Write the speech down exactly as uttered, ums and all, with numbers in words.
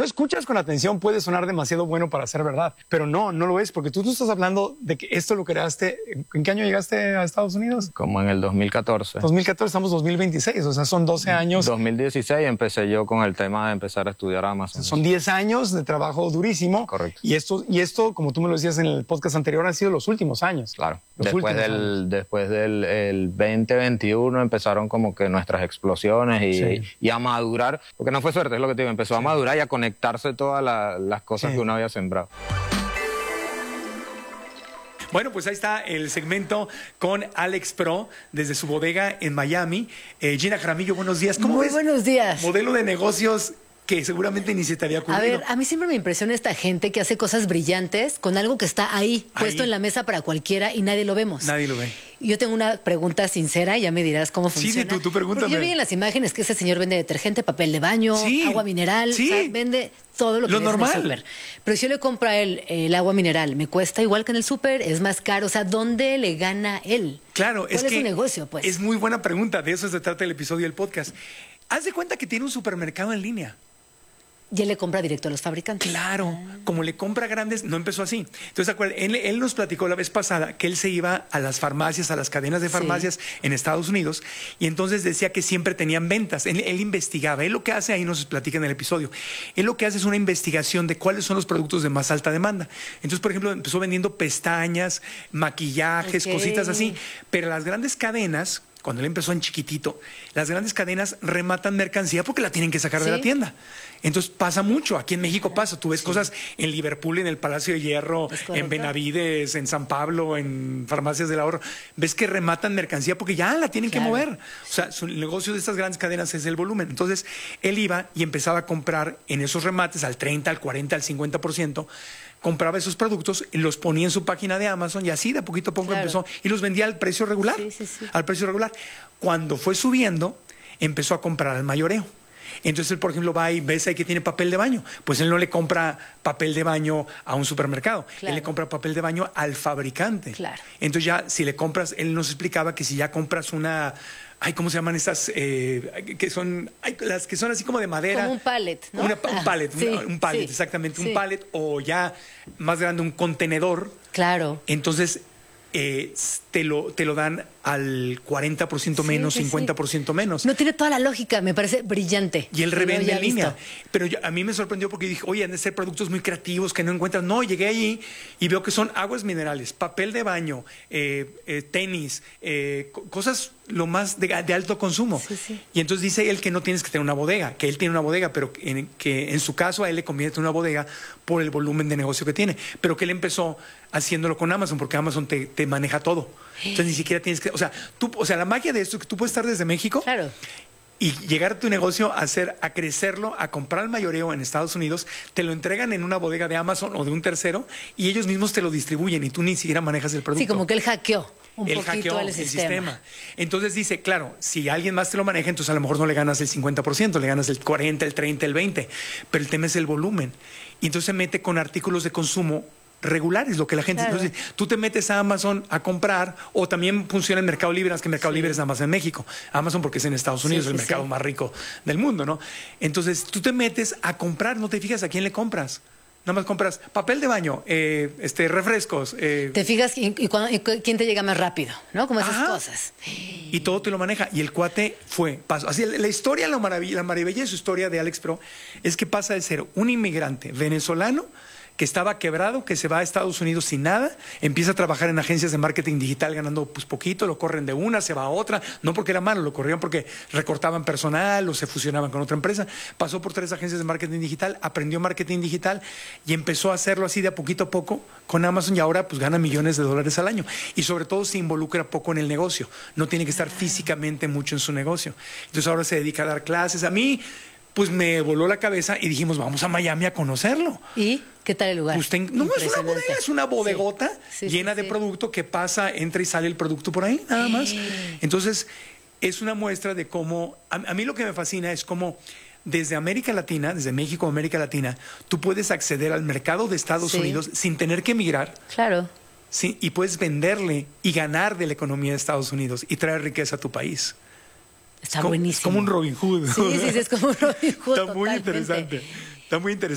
escuchas con atención puede sonar demasiado bueno para ser verdad, pero no, no lo es, porque tú, tú estás hablando de que esto lo creaste. ¿En qué año llegaste a Estados Unidos? Como en el dos mil catorce. dos mil catorce, estamos dos mil veintiséis, o sea, son doce años. dos mil dieciséis empecé yo con el tema de empezar a estudiar Amazon. Son diez años de trabajo durísimo. Correcto. Y esto, y esto, como tú me lo decías en el podcast anterior, han sido los últimos años. Claro. Los Después últimos del, años. después del el veinte veintiuno empezaron como que nuestras explosiones y, Sí. y a madurar, porque no fue suerte, es lo que te digo, empezó sí. a madurar y a conectarse todas la, las cosas sí. que uno había sembrado. Bueno, pues ahí está el segmento con Alex Pro desde su bodega en Miami. Eh, Gina Jaramillo, buenos días. ¿Cómo Muy ves? buenos días. Modelo de negocios que seguramente ni se te había ocurrido. A ver, a mí siempre me impresiona esta gente que hace cosas brillantes con algo que está ahí, ahí, puesto en la mesa para cualquiera y nadie lo vemos. Nadie lo ve. Yo tengo una pregunta sincera y ya me dirás cómo funciona. Sí, sí, tú, tú pregúntame. Porque yo vi en las imágenes que ese señor vende detergente, papel de baño, sí, agua mineral, sí. o sea, vende todo lo que lo ves normal. en el súper. Pero si yo le compro a él el agua mineral, ¿me cuesta igual que en el súper? ¿Es más caro? O sea, ¿dónde le gana él? Claro, ¿Cuál es, es que su negocio, pues? Es muy buena pregunta, de eso se trata el episodio del podcast. Haz de cuenta que tiene un supermercado en línea. Y él le compra directo a los fabricantes. Claro, ah. como le compra grandes, no empezó así. Entonces, acuérdense, él, él nos platicó la vez pasada que él se iba a las farmacias, a las cadenas de farmacias sí. en Estados Unidos, y entonces decía que siempre tenían ventas. Él, él investigaba. Él lo que hace, ahí nos platica en el episodio, él lo que hace es una investigación de cuáles son los productos de más alta demanda. Entonces, por ejemplo, empezó vendiendo pestañas, maquillajes, okay. cositas así, pero las grandes cadenas, cuando él empezó en chiquitito, las grandes cadenas rematan mercancía porque la tienen que sacar ¿Sí? de la tienda. Entonces pasa mucho, aquí en México pasa, tú ves sí. cosas en Liverpool, en el Palacio de Hierro, en Benavides, en San Pablo, en Farmacias del Ahorro, ves que rematan mercancía porque ya la tienen claro. que mover. O sea, su, el negocio de estas grandes cadenas es el volumen. Entonces él iba y empezaba a comprar en esos remates al treinta, al cuarenta, al cincuenta por ciento, compraba esos productos y los ponía en su página de Amazon y así de poquito a poco claro. empezó y los vendía al precio regular, sí, sí, sí. al precio regular. Cuando fue subiendo, empezó a comprar al mayoreo. Entonces él, por ejemplo, va y ves ahí que tiene papel de baño. Pues él no le compra papel de baño a un supermercado. Claro. Él le compra papel de baño al fabricante. Claro. Entonces ya, si le compras, él nos explicaba que si ya compras una... Ay, ¿cómo se llaman estas? Eh, que son, ay, las que son así como de madera. Como un pallet, ¿no? Una, un pallet, sí, una, un pallet, sí, exactamente. sí. Un pallet o ya más grande, un contenedor. Claro. Entonces... Eh, te, lo, te lo dan al cuarenta por ciento menos, sí, sí, cincuenta por ciento sí. menos. No tiene toda la lógica, me parece brillante. Y él revende en línea. Pero yo, a mí me sorprendió porque dije, oye, han de ser productos muy creativos que no encuentras. No, llegué allí y veo que son aguas minerales, papel de baño, eh, eh, tenis, eh, cosas lo más de, de alto consumo. Sí, sí. Y entonces dice él que no tienes que tener una bodega, que él tiene una bodega, pero en, que en su caso a él le conviene tener una bodega por el volumen de negocio que tiene. Pero que él empezó haciéndolo con Amazon, porque Amazon te, te maneja todo. Entonces ni siquiera tienes que... O sea, tú, o sea, la magia de esto es que tú puedes estar desde México claro. y llegar a tu negocio a hacer, a crecerlo, a comprar el mayoreo en Estados Unidos, te lo entregan en una bodega de Amazon o de un tercero y ellos mismos te lo distribuyen y tú ni siquiera manejas el producto. Sí, como que él hackeó un él poquito hackeó el el sistema. sistema. Entonces dice, claro, si alguien más te lo maneja, entonces a lo mejor no le ganas el cincuenta por ciento, le ganas el cuarenta por ciento, el treinta por ciento, el veinte por ciento, pero el tema es el volumen. Y entonces se mete con artículos de consumo regulares, lo que la gente... Claro. Entonces, tú te metes a Amazon a comprar, o también funciona en Mercado Libre, es que Mercado sí. Libre es nada más en México. Amazon porque es en Estados Unidos, sí, sí, el mercado sí. más rico del mundo, ¿no? Entonces, tú te metes a comprar, no te fijas a quién le compras. Nada más compras papel de baño, eh, este, refrescos. Eh, te fijas y, y, cuando, y quién te llega más rápido, ¿no? Como esas ajá. cosas. Y todo te lo maneja. Y el cuate fue, pasó. Así, la historia, la maravilla, la maravilla de su historia de Alex Pro es que pasa de ser un inmigrante venezolano que estaba quebrado, que se va a Estados Unidos sin nada, empieza a trabajar en agencias de marketing digital ganando pues poquito, lo corren de una, se va a otra, no porque era malo, lo corrían porque recortaban personal o se fusionaban con otra empresa. Pasó por tres agencias de marketing digital, aprendió marketing digital y empezó a hacerlo así de a poquito a poco con Amazon y ahora pues gana millones de dólares al año. Y sobre todo se involucra poco en el negocio, no tiene que estar físicamente mucho en su negocio. Entonces ahora se dedica a dar clases. A mí pues me voló la cabeza y dijimos, vamos a Miami a conocerlo. ¿Y qué tal el lugar? Pues ten, no, es una bodega, es una bodegota sí, sí, llena sí, de sí. producto que pasa, entra y sale el producto por ahí, nada más. Entonces, es una muestra de cómo, a, a mí lo que me fascina es cómo desde América Latina, desde México a América Latina, tú puedes acceder al mercado de Estados sí. Unidos sin tener que emigrar. Claro. Sí, y puedes venderle y ganar de la economía de Estados Unidos y traer riqueza a tu país. Está es como, buenísimo. Es como un Robin Hood. Sí, sí, sí, es como un Robin Hood. Está muy interesante. Está muy interesante.